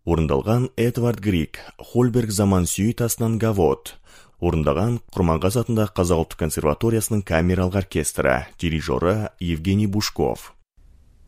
Орындалған Эдвард Григ, Хольберг заман сүйі тасынан Гавот. Орындаған Құрманғазы атындағы Қазақ ұлттық консерваториясының камералық оркестрі, дирижері Евгений Бушков.